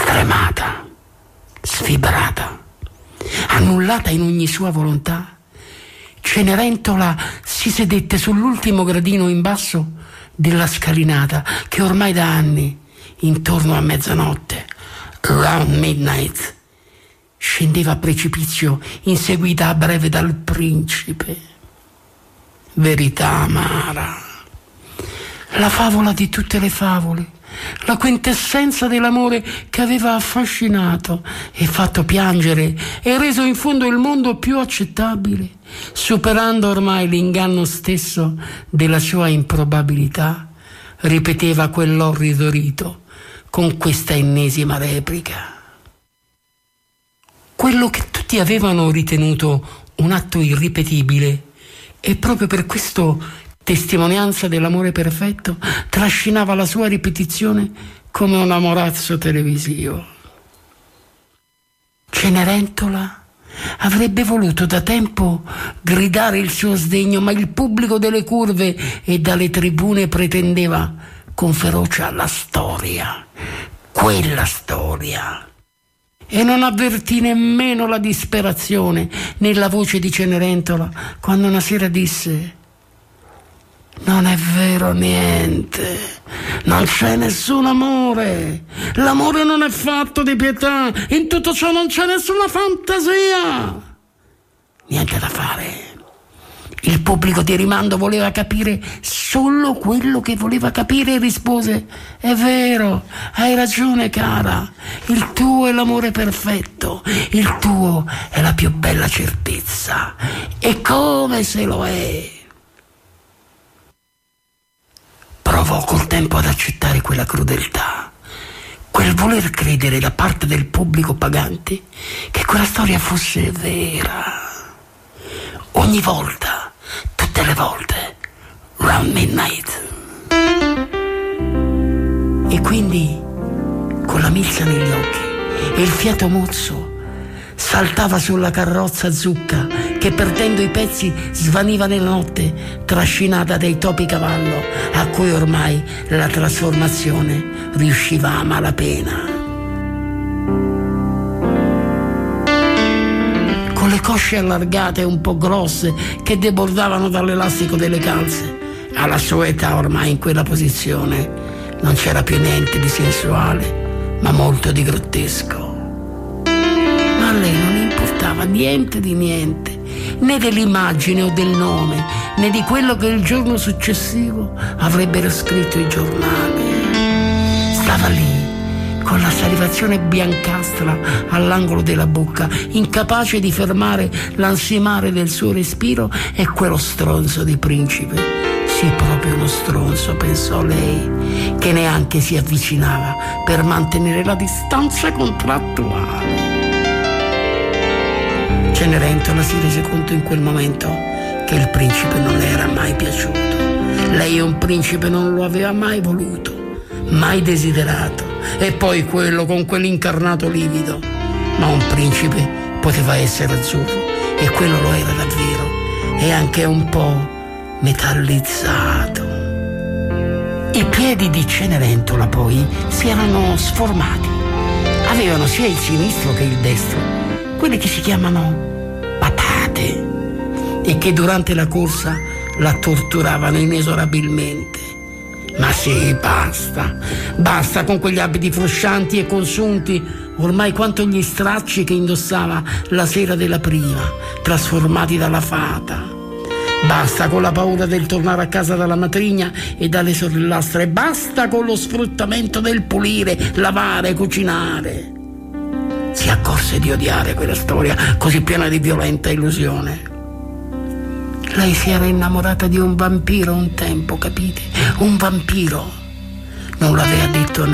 stremata, sfibrata, annullata in ogni sua volontà, Cenerentola si sedette sull'ultimo gradino in basso della scalinata che ormai da anni, intorno a mezzanotte, around midnight, scendeva a precipizio inseguita a breve dal principe. Verità amara, la favola di tutte le favole, la quintessenza dell'amore che aveva affascinato e fatto piangere e reso in fondo il mondo più accettabile, superando ormai l'inganno stesso della sua improbabilità, ripeteva quell'orrido rito con questa ennesima replica. Quello che tutti avevano ritenuto un atto irripetibile e proprio per questo testimonianza dell'amore perfetto trascinava la sua ripetizione come un amorazzo televisivo. Cenerentola avrebbe voluto da tempo gridare il suo sdegno, ma il pubblico delle curve e dalle tribune pretendeva con ferocia la storia, quella storia. E non avvertì nemmeno la disperazione nella voce di Cenerentola quando una sera disse: non è vero niente, non c'è nessun amore, l'amore non è fatto di pietà, in tutto ciò non c'è nessuna fantasia. Niente da fare. Il pubblico di rimando voleva capire solo quello che voleva capire e rispose: è vero, hai ragione cara, il tuo è l'amore perfetto, il tuo è la più bella certezza, e come se lo è. Provò col tempo ad accettare quella crudeltà, quel voler credere da parte del pubblico pagante che quella storia fosse vera. Ogni volta, tutte le volte, round midnight. E quindi, con la milza negli occhi e il fiato mozzo, saltava sulla carrozza zucca che, perdendo i pezzi, svaniva nella notte, trascinata dai topi cavallo a cui ormai la trasformazione riusciva a malapena. Con le cosce allargate e un po' grosse che debordavano dall'elastico delle calze, alla sua età ormai in quella posizione non c'era più niente di sensuale, ma molto di grottesco. Ma a lei non importava niente di niente, né dell'immagine o del nome, né di quello che il giorno successivo avrebbero scritto i giornali. Stava lì, con la salivazione biancastra all'angolo della bocca, incapace di fermare l'ansimare del suo respiro, e quello stronzo di principe. Sì, proprio uno stronzo, pensò lei, che neanche si avvicinava per mantenere la distanza contrattuale. Cenerentola si rese conto in quel momento che il principe non le era mai piaciuto. Lei un principe non lo aveva mai voluto, mai desiderato, e poi quello con quell'incarnato livido. Ma un principe poteva essere azzurro, e quello lo era davvero, e anche un po' metallizzato. I piedi di Cenerentola poi si erano sformati. Avevano sia il sinistro che il destro, quelli che si chiamano patate, e che durante la corsa la torturavano inesorabilmente. Ma sì, basta con quegli abiti fruscianti e consunti, ormai quanto gli stracci che indossava la sera della prima, trasformati dalla fata. Basta con la paura del tornare a casa dalla matrigna e dalle sorellastre. Basta con lo sfruttamento del pulire, lavare, cucinare. Si accorse di odiare quella storia così piena di violenta illusione. Lei si era innamorata di un vampiro un tempo, capite? Un vampiro. Non l'aveva detto a